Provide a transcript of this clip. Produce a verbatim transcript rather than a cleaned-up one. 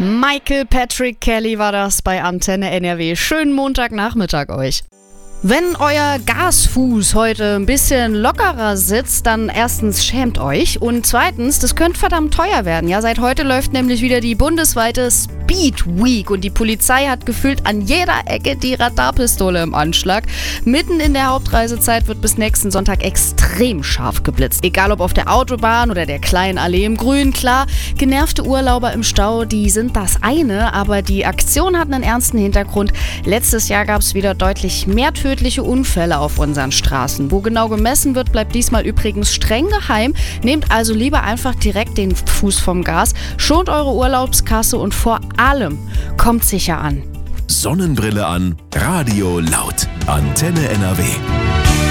Michael Patrick Kelly war das bei Antenne N R W. Schönen Montagnachmittag euch. Wenn euer Gasfuß heute ein bisschen lockerer sitzt, dann erstens schämt euch und zweitens, das könnte verdammt teuer werden. Ja, seit heute läuft nämlich wieder die bundesweite Speed Week und die Polizei hat gefühlt an jeder Ecke die Radarpistole im Anschlag. Mitten in der Hauptreisezeit wird bis nächsten Sonntag extrem scharf geblitzt. Egal ob auf der Autobahn oder der kleinen Allee im Grün, klar, genervte Urlauber im Stau, die sind das eine, aber die Aktion hat einen ernsten Hintergrund. Letztes Jahr gab es wieder deutlich mehr Tötungen. Tödliche Unfälle auf unseren Straßen. Wo genau gemessen wird, bleibt diesmal übrigens streng geheim. Nehmt also lieber einfach direkt den Fuß vom Gas, schont eure Urlaubskasse und vor allem kommt sicher an. Sonnenbrille an, Radio laut. Antenne N R W.